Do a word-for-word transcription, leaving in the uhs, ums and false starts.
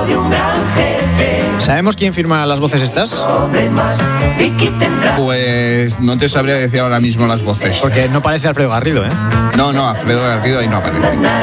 de un gran jefe. ¿Sabemos quién firma las voces estas? Pues no te sabría decir ahora mismo las voces. Porque no parece Alfredo Garrido, ¿eh? No, no, Alfredo Garrido ahí no aparece.